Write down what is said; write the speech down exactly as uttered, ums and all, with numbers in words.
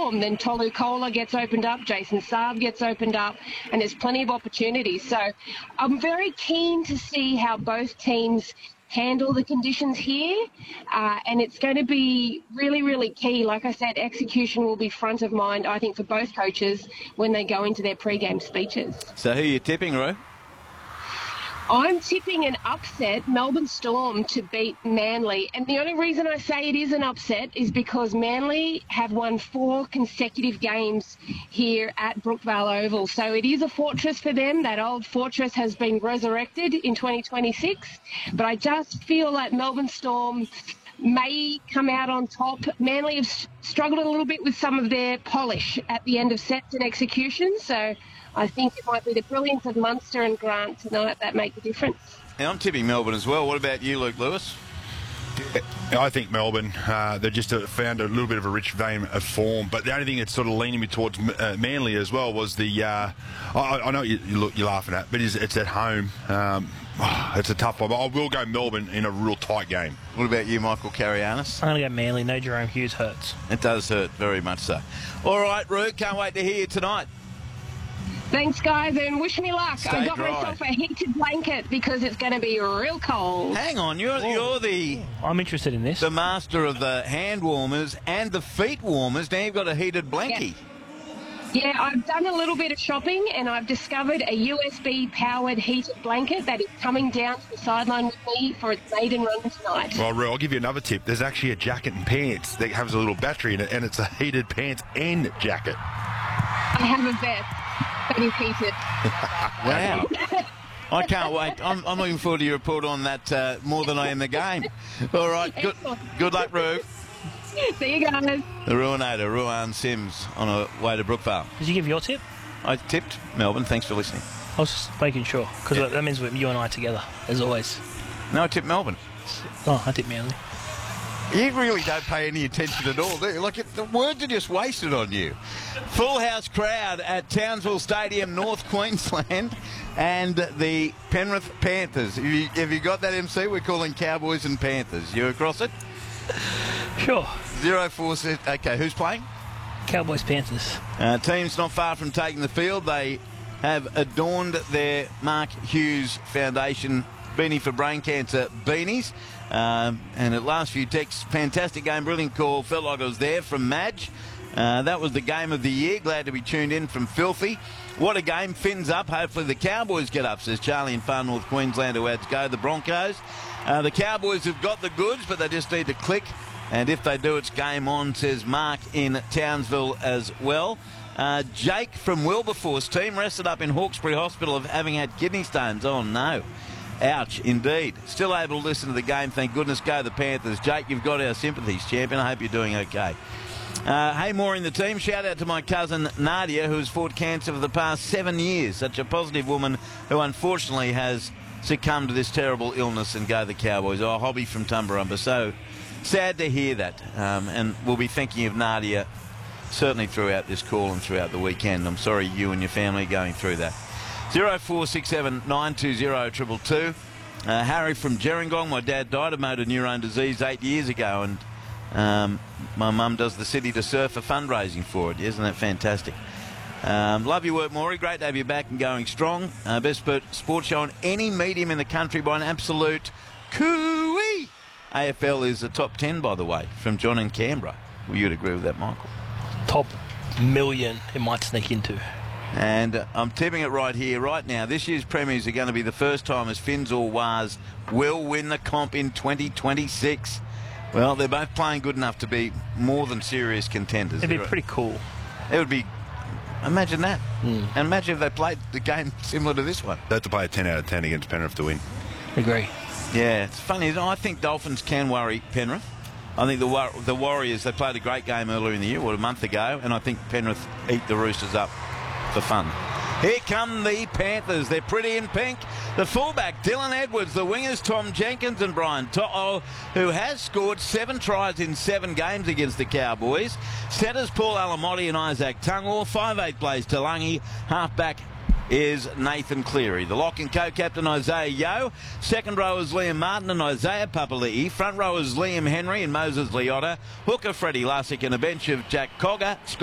Storm, then Tolu Kola gets opened up, Jason Saab gets opened up, and there's plenty of opportunities. So I'm very keen to see how both teams handle the conditions here, uh, and it's going to be really, really key. Like I said, execution will be front of mind, I think, for both coaches when they go into their pre-game speeches. So who are you tipping, Roo? I'm tipping an upset, Melbourne Storm to beat Manly. And the only reason I say it is an upset is because Manly have won four consecutive games here at Brookvale Oval. So it is a fortress for them. That old fortress has been resurrected in twenty twenty-six. But I just feel like Melbourne Storm may come out on top. Manly have struggled a little bit with some of their polish at the end of sets and execution. So I think it might be the brilliance of Munster and Grant tonight that make the difference. Yeah, I'm tipping Melbourne as well. What about you, Luke Lewis? I think Melbourne, uh, they just uh, found a little bit of a rich vein of form. But the only thing that's sort of leaning me towards uh, Manly as well was the, uh, I, I know you, you look, you're laughing at, but it's, it's at home. Um, oh, it's a tough one. But I will go Melbourne in a real tight game. What about you, Michael Carianis? I'm going to go Manly. No Jerome Hughes hurts. It does hurt, very much so. All right, Roo, can't wait to hear you tonight. Thanks, guys, and wish me luck. Stay I got dry. myself a heated blanket because it's going to be real cold. Hang on, you're you're the I'm interested in this. the master of the hand warmers and the feet warmers. Now you've got a heated blankie. Yeah. yeah, I've done a little bit of shopping and I've discovered a U S B-powered heated blanket that is coming down to the sideline with me for its maiden run tonight. Well, Ru, I'll give you another tip. There's actually a jacket and pants that has a little battery in it, and it's a heated pants and jacket. I have a vest that is heated. Wow. I can't wait. I'm, I'm looking forward to your report on that uh, more than I am the game. All right, good, good luck, Roo. See you guys. The Ruinator, Ruan Sims, on a way to Brookvale. Did you give your tip? I tipped Melbourne. Thanks for listening. I was just making sure, because Yeah. that means we're you and I together, as always. No, I tipped Melbourne. Oh, I tipped Manly. You really don't pay any attention at all, do you? Like, it, the words are just wasted on you. Full house crowd at Townsville Stadium, North Queensland, and the Penrith Panthers. Have you, have you got that, M C? We're calling Cowboys and Panthers. You across it? Sure. Zero four six. Okay, who's playing? Cowboys, Panthers. Uh, team's not far from taking the field. They have adorned their Mark Hughes Foundation Beanie for Brain Cancer beanies. Um, and at last few texts, fantastic game, brilliant call. Felt like I was there from Madge. Uh, that was the game of the year. Glad to be tuned in from Filthy. What a game. Fins up. Hopefully the Cowboys get up, says Charlie in far North Queensland, who had to go. The Broncos. Uh, the Cowboys have got the goods, but they just need to click. And if they do, it's game on, says Mark in Townsville as well. Uh, Jake from Wilberforce team rested up in Hawkesbury Hospital of having had kidney stones. Oh, no. Ouch, indeed. Still able to listen to the game. Thank goodness. Go the Panthers. Jake, you've got our sympathies, champion. I hope you're doing okay. Uh, hey, more in the team. Shout out to my cousin Nadia, who has fought cancer for the past seven years. Such a positive woman who unfortunately has succumbed to this terrible illness. And go the Cowboys. Oh, hobby from Tumbarumba. So sad to hear that. Um, and we'll be thinking of Nadia certainly throughout this call and throughout the weekend. I'm sorry you and your family are going through that. zero four six seven nine two zero two two two. Uh, Harry from Gerringong. My dad died of motor neurone disease eight years ago, and um, my mum does the City to Surf for fundraising for it. Isn't that fantastic? Um, love your work, Maury. Great to have you back and going strong. Uh, best sports show on any medium in the country by an absolute cooey. A F L is the top ten, by the way, from John in Canberra. Well, you'd agree with that, Michael? Top million it might sneak into. And uh, I'm tipping it right here, right now. This year's premiers are going to be the first time as Finns or Wars will win the comp in twenty twenty-six. Well, they're both playing good enough to be more than serious contenders. It'd be pretty cool. It would be. Imagine that. Mm. And imagine if they played the game similar to this one. They have to play a ten out of ten against Penrith to win. Agree. Yeah, it's funny. I think Dolphins can worry Penrith. I think the War- the Warriors, they played a great game earlier in the year, what, a month ago, and I think Penrith eat the Roosters up for fun. Here come the Panthers. They're pretty in pink. The fullback, Dylan Edwards. The wingers, Tom Jenkins and Brian To'o, who has scored seven tries in seven games against the Cowboys. Setters, Paul Alamotti and Isaac Tungor. five eight Blaze Talangi. Halfback is Nathan Cleary. The lock and co-captain Isaiah Yeo. Second row is Liam Martin and Isaiah Papali'i. Front row is Liam Henry and Moses Leota. Hooker Freddie Lussick and a bench of Jack Cogger.